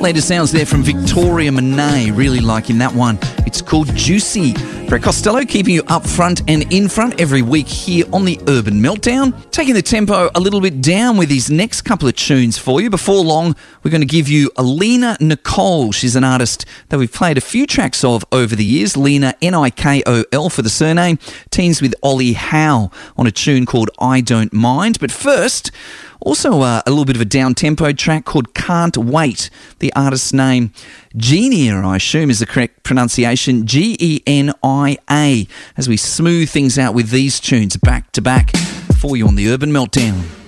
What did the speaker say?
Latest sounds there from Victoria Monet. Really liking that one. It's called Juicy. Brett Costello keeping you up front and in front every week here on the Urban Meltdown. Taking the tempo a little bit down with these next couple of tunes for you. Before long, we're going to give you Lena Nicole. She's an artist that we've played a few tracks of over the years. Lena, Nikol for the surname. Teens with Ollie Howe on a tune called I Don't Mind. But first, also a little bit of a down-tempo track called Can't Wait. The artist's name, Genia, I assume is the correct pronunciation, Genia, as we smooth things out with these tunes back to back for you on the Urban Meltdown.